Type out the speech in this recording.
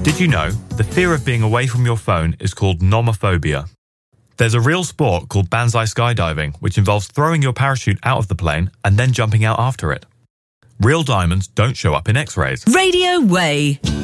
Did you know the fear of being away from your phone is called nomophobia? There's a real sport called Banzai skydiving, which involves throwing your parachute out of the plane and then jumping out after it. Real diamonds don't show up in X-rays. Radio Way.